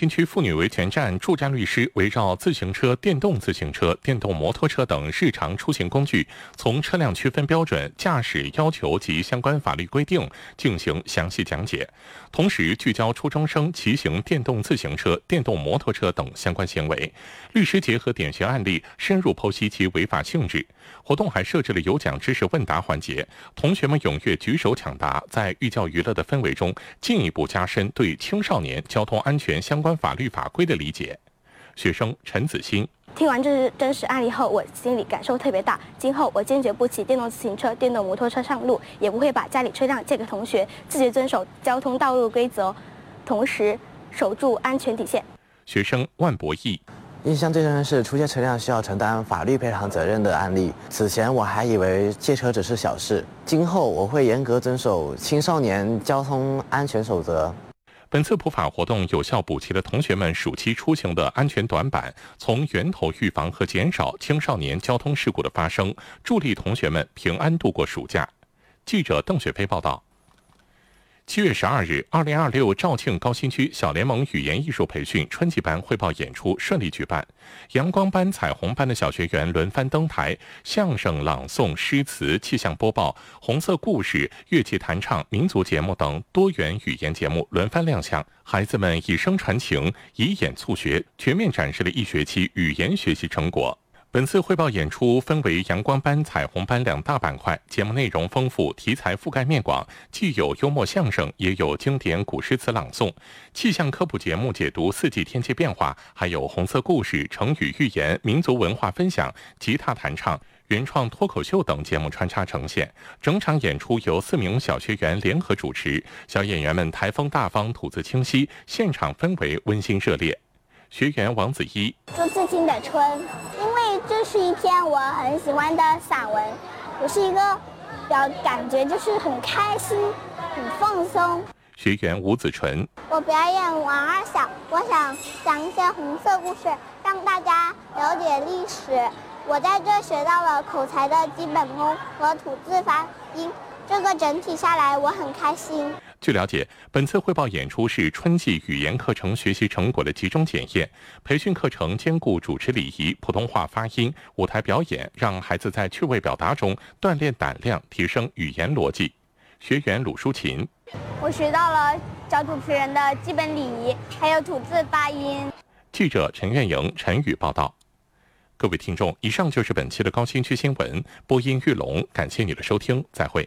新区妇女维权站驻站律师围绕自行车、电动自行车、电动摩托车等日常出行工具从车辆区分标准、驾驶要求及相关法律规定进行详细讲解，同时聚焦初中生骑行电动自行车、电动摩托车等相关行为。律师结合典型案例，深入剖析其违法性质。活动还设置了有奖知识问答环节，同学们踊跃举手抢答，在寓教于乐的氛围中，进一步加深对青少年交通安全相关法律法规的理解。学生陈子欣： 听完这真实案例后，我心里感受特别大。今后我坚决不骑电动自行车、电动摩托车上路，也不会把家里车辆借给同学，自觉遵守交通道路规则，同时守住安全底线。 学生万博义： 印象最深的是出借车辆需要承担法律赔偿责任的案例。此前我还以为借车只是小事，今后我会严格遵守青少年交通安全守则。 本次普法活动有效补齐了同学们暑期出行的安全短板，从源头预防和减少青少年交通事故的发生，助力同学们平安度过暑假。记者邓雪飞报道。7月12日，2026肇庆高新区小联盟语言艺术培训春季班汇报演出顺利举办。阳光班、彩虹班的小学员轮番登台，相声、朗诵、诗词、气象播报、红色故事、乐器弹唱、民族节目等多元语言节目轮番亮相。孩子们以声传情，以演促学，全面展示了一学期语言学习成果。本次汇报演出分为阳光班、彩虹班两大板块，节目内容丰富，题材覆盖面广，既有幽默相声，也有经典古诗词朗诵。气象科普节目解读四季天气变化，还有红色故事、成语寓言、民族文化分享、吉他弹唱、原创脱口秀等节目穿插呈现。整场演出由4名小学员联合主持，小演员们台风大方，吐字清晰，现场氛围温馨热烈。学员王子一： 朱自清的《春》，因为这是一篇我很喜欢的散文，我是一个感觉就是很开心、很放松。 学员吴子纯： 我表演王二小，我想讲一些红色故事，让大家了解历史。我在这学到了口才的基本功和吐字发音，这个整体下来我很开心。 据了解，本次汇报演出是春季语言课程学习成果的集中检验。培训课程兼顾主持礼仪、普通话发音、舞台表演，让孩子在趣味表达中锻炼胆量，提升语言逻辑。学员鲁淑琴： 我学到了找主持人的基本礼仪，还有吐字发音。 记者陈月莹、陈宇报道。各位听众，以上就是本期的高新区新闻，播音玉龙，感谢你的收听，再会。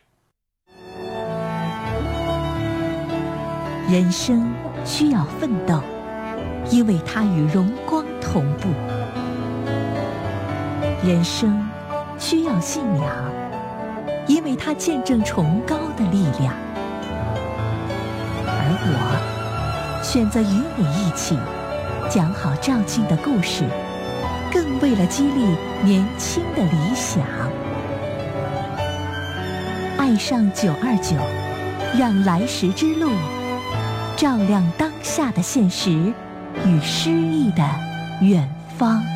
人生需要奋斗，因为它与荣光同步；人生需要信仰，因为它见证崇高的力量。而我选择与你一起讲好肇庆的故事，更为了激励年轻的理想。爱上929，让来时之路照亮当下的现实与诗意的远方。